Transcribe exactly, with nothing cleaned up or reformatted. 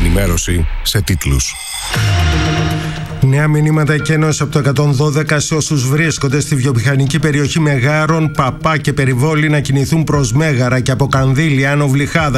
ενημέρωση σε τίτλους. Νέα μηνύματα εκένωση από το εκατόν δώδεκα σε όσους βρίσκονται στη βιομηχανική περιοχή Μεγάρων, Παπά και Περιβόλη να κινηθούν προς Μέγαρα και από Κανδύλη, Άνω Βλυχάδα